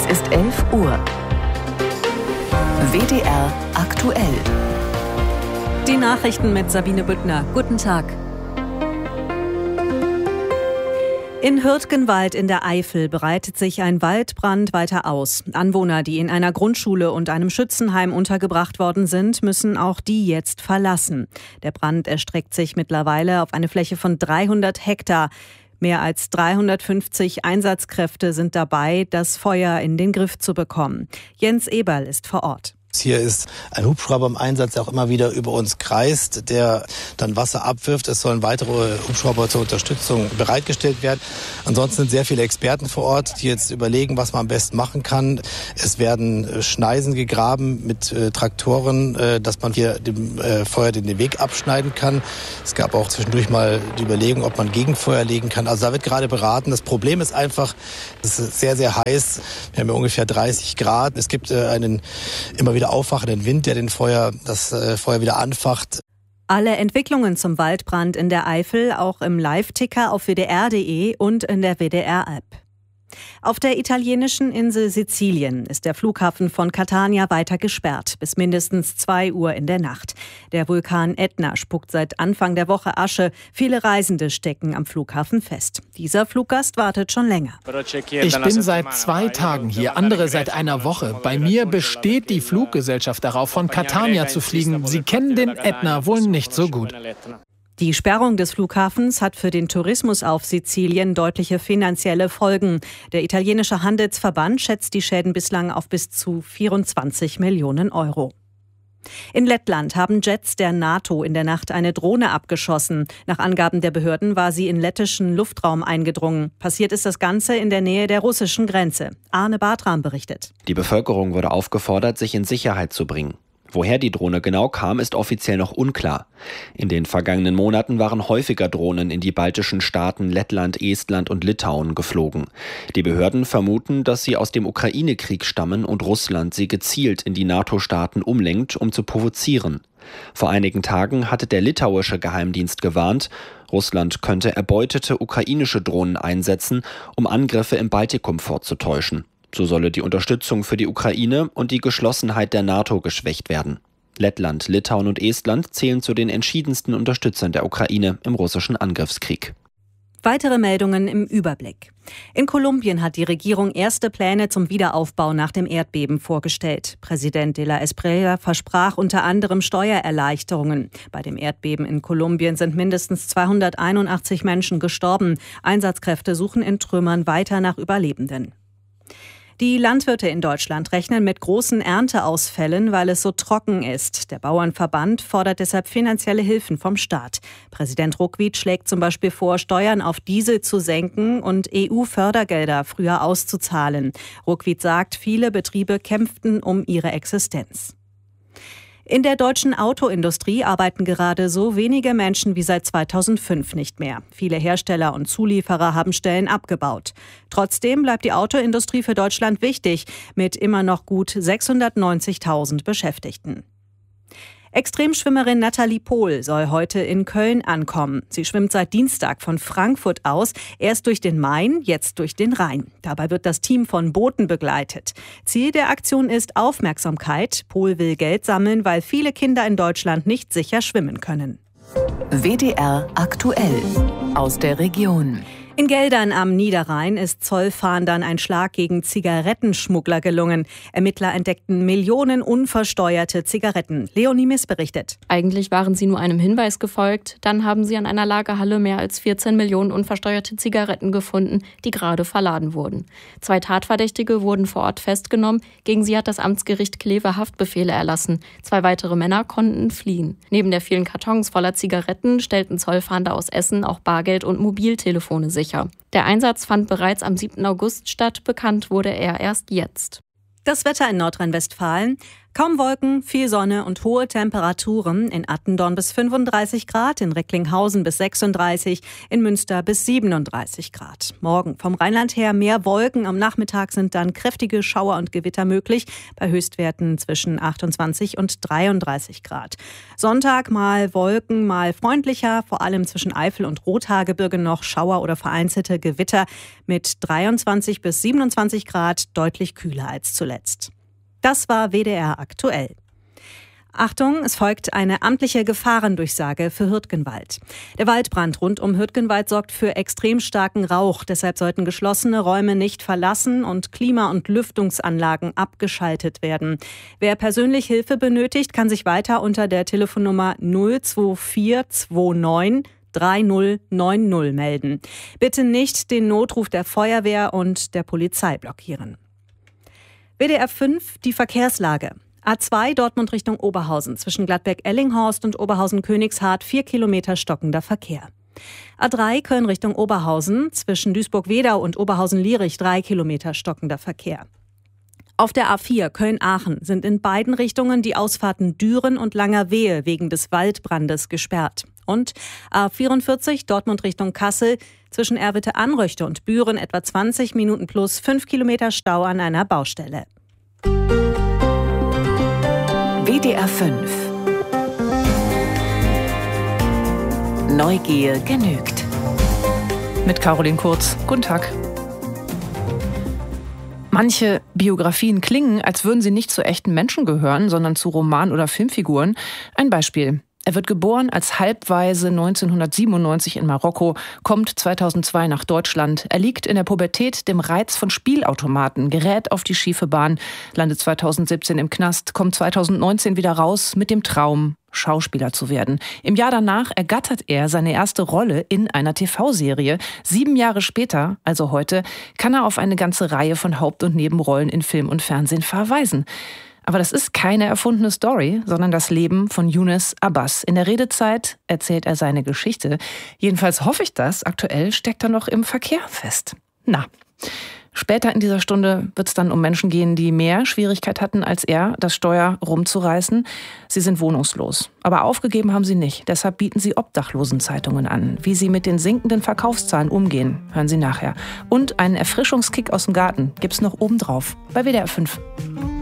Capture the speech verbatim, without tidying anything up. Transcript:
Es ist elf Uhr. W D R aktuell. Die Nachrichten mit Sabine Büttner. Guten Tag. In Hürtgenwald in der Eifel breitet sich ein Waldbrand weiter aus. Anwohner, die in einer Grundschule und einem Schützenheim untergebracht worden sind, müssen auch die jetzt verlassen. Der Brand erstreckt sich mittlerweile auf eine Fläche von dreihundert Hektar. Mehr als dreihundertfünfzig Einsatzkräfte sind dabei, das Feuer in den Griff zu bekommen. Jens Eberl ist vor Ort. Hier ist ein Hubschrauber im Einsatz, der auch immer wieder über uns kreist, der dann Wasser abwirft. Es sollen weitere Hubschrauber zur Unterstützung bereitgestellt werden. Ansonsten sind sehr viele Experten vor Ort, die jetzt überlegen, was man am besten machen kann. Es werden Schneisen gegraben mit äh, Traktoren, äh, dass man hier dem äh, Feuer den Weg abschneiden kann. Es gab auch zwischendurch mal die Überlegung, ob man Gegenfeuer legen kann. Also da wird gerade beraten. Das Problem ist einfach, es ist sehr, sehr heiß. Wir haben ja ungefähr dreißig Grad. Es gibt äh, einen immer wieder aufwachenden Wind, der den Feuer, das äh, Feuer wieder anfacht. Alle Entwicklungen zum Waldbrand in der Eifel auch im Live-Ticker auf w d r punkt d e und in der W D R-App. Auf der italienischen Insel Sizilien ist der Flughafen von Catania weiter gesperrt, bis mindestens zwei Uhr in der Nacht. Der Vulkan Etna spuckt seit Anfang der Woche Asche. Viele Reisende stecken am Flughafen fest. Dieser Fluggast wartet schon länger. Ich bin seit zwei Tagen hier, andere seit einer Woche. Bei mir besteht die Fluggesellschaft darauf, von Catania zu fliegen. Sie kennen den Etna wohl nicht so gut. Die Sperrung des Flughafens hat für den Tourismus auf Sizilien deutliche finanzielle Folgen. Der italienische Handelsverband schätzt die Schäden bislang auf bis zu vierundzwanzig Millionen Euro. In Lettland haben Jets der NATO in der Nacht eine Drohne abgeschossen. Nach Angaben der Behörden war sie in lettischen Luftraum eingedrungen. Passiert ist das Ganze in der Nähe der russischen Grenze. Arne Bartram berichtet. Die Bevölkerung wurde aufgefordert, sich in Sicherheit zu bringen. Woher die Drohne genau kam, ist offiziell noch unklar. In den vergangenen Monaten waren häufiger Drohnen in die baltischen Staaten Lettland, Estland und Litauen geflogen. Die Behörden vermuten, dass sie aus dem Ukraine-Krieg stammen und Russland sie gezielt in die NATO-Staaten umlenkt, um zu provozieren. Vor einigen Tagen hatte der litauische Geheimdienst gewarnt, Russland könnte erbeutete ukrainische Drohnen einsetzen, um Angriffe im Baltikum vorzutäuschen. So solle die Unterstützung für die Ukraine und die Geschlossenheit der NATO geschwächt werden. Lettland, Litauen und Estland zählen zu den entschiedensten Unterstützern der Ukraine im russischen Angriffskrieg. Weitere Meldungen im Überblick. In Kolumbien hat die Regierung erste Pläne zum Wiederaufbau nach dem Erdbeben vorgestellt. Präsident de la Espriella versprach unter anderem Steuererleichterungen. Bei dem Erdbeben in Kolumbien sind mindestens zweihunderteinundachtzig Menschen gestorben. Einsatzkräfte suchen in Trümmern weiter nach Überlebenden. Die Landwirte in Deutschland rechnen mit großen Ernteausfällen, weil es so trocken ist. Der Bauernverband fordert deshalb finanzielle Hilfen vom Staat. Präsident Ruckwied schlägt zum Beispiel vor, Steuern auf Diesel zu senken und E U-Fördergelder früher auszuzahlen. Ruckwied sagt, viele Betriebe kämpften um ihre Existenz. In der deutschen Autoindustrie arbeiten gerade so wenige Menschen wie seit zweitausendfünf nicht mehr. Viele Hersteller und Zulieferer haben Stellen abgebaut. Trotzdem bleibt die Autoindustrie für Deutschland wichtig, mit immer noch gut sechshundertneunzigtausend Beschäftigten. Extremschwimmerin Nathalie Pohl soll heute in Köln ankommen. Sie schwimmt seit Dienstag von Frankfurt aus, erst durch den Main, jetzt durch den Rhein. Dabei wird das Team von Booten begleitet. Ziel der Aktion ist Aufmerksamkeit. Pohl will Geld sammeln, weil viele Kinder in Deutschland nicht sicher schwimmen können. W D R aktuell aus der Region. In Geldern am Niederrhein ist Zollfahndern ein Schlag gegen Zigarettenschmuggler gelungen. Ermittler entdeckten Millionen unversteuerte Zigaretten. Leonie Miss berichtet. Eigentlich waren sie nur einem Hinweis gefolgt. Dann haben sie an einer Lagerhalle mehr als vierzehn Millionen unversteuerte Zigaretten gefunden, die gerade verladen wurden. Zwei Tatverdächtige wurden vor Ort festgenommen. Gegen sie hat das Amtsgericht Kleve Haftbefehle erlassen. Zwei weitere Männer konnten fliehen. Neben der vielen Kartons voller Zigaretten stellten Zollfahnder aus Essen auch Bargeld und Mobiltelefone sicher. Der Einsatz fand bereits am siebten August statt, bekannt wurde er erst jetzt. Das Wetter in Nordrhein-Westfalen. Kaum Wolken, viel Sonne und hohe Temperaturen. In Attendorn bis fünfunddreißig Grad, in Recklinghausen bis sechsunddreißig, in Münster bis siebenunddreißig Grad. Morgen vom Rheinland her mehr Wolken. Am Nachmittag sind dann kräftige Schauer und Gewitter möglich, bei Höchstwerten zwischen achtundzwanzig und dreiunddreißig Grad. Sonntag mal Wolken, mal freundlicher, vor allem zwischen Eifel und Rothaargebirge noch Schauer oder vereinzelte Gewitter mit dreiundzwanzig bis siebenundzwanzig Grad, deutlich kühler als zuletzt. Das war W D R aktuell. Achtung, es folgt eine amtliche Gefahrendurchsage für Hürtgenwald. Der Waldbrand rund um Hürtgenwald sorgt für extrem starken Rauch. Deshalb sollten geschlossene Räume nicht verlassen und Klima- und Lüftungsanlagen abgeschaltet werden. Wer persönlich Hilfe benötigt, kann sich weiter unter der Telefonnummer null zwei vier zwei neun drei null neun null melden. Bitte nicht den Notruf der Feuerwehr und der Polizei blockieren. W D R fünf, die Verkehrslage. A zwei Dortmund Richtung Oberhausen, zwischen Gladbeck-Ellinghorst und Oberhausen-Königshardt, vier Kilometer stockender Verkehr. A drei Köln Richtung Oberhausen, zwischen Duisburg-Wedau und Oberhausen-Lierich, drei Kilometer stockender Verkehr. Auf der A vier Köln-Aachen sind in beiden Richtungen die Ausfahrten Düren und Langerwehe wegen des Waldbrandes gesperrt. Und A vierundvierzig Dortmund Richtung Kassel, zwischen Erwitte-Anröchte und Büren etwa zwanzig Minuten plus fünf Kilometer Stau an einer Baustelle. W D R fünf. Neugier genügt. Mit Caroline Kurz. Guten Tag. Manche Biografien klingen, als würden sie nicht zu echten Menschen gehören, sondern zu Roman- oder Filmfiguren. Ein Beispiel. Er wird geboren als Halbwaise neunzehnhundertsiebenundneunzig in Marokko, kommt zweitausendzwei nach Deutschland. Er liegt in der Pubertät dem Reiz von Spielautomaten, gerät auf die schiefe Bahn, landet zweitausendsiebzehn im Knast, kommt zweitausendneunzehn wieder raus mit dem Traum, Schauspieler zu werden. Im Jahr danach ergattert er seine erste Rolle in einer T V-Serie. Sieben Jahre später, also heute, kann er auf eine ganze Reihe von Haupt- und Nebenrollen in Film und Fernsehen verweisen. Aber das ist keine erfundene Story, sondern das Leben von Younes Abbas. In der Redezeit erzählt er seine Geschichte. Jedenfalls hoffe ich das. Aktuell steckt er noch im Verkehr fest. Na, später in dieser Stunde wird es dann um Menschen gehen, die mehr Schwierigkeit hatten als er, das Steuer rumzureißen. Sie sind wohnungslos. Aber aufgegeben haben sie nicht. Deshalb bieten sie Obdachlosenzeitungen an. Wie sie mit den sinkenden Verkaufszahlen umgehen, hören Sie nachher. Und einen Erfrischungskick aus dem Garten gibt's noch obendrauf bei W D R fünf.